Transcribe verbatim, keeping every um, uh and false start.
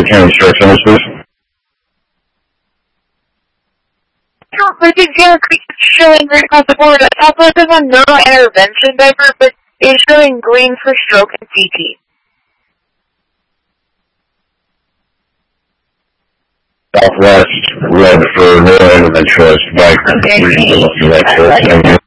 County Sheriff's Office, please? I think Jana Creek is showing green across the board. Also, it says on neural intervention diaper, but it's showing green for stroke and C T. Southwest, red for neural interventionist, bike, Okay. green for electrical.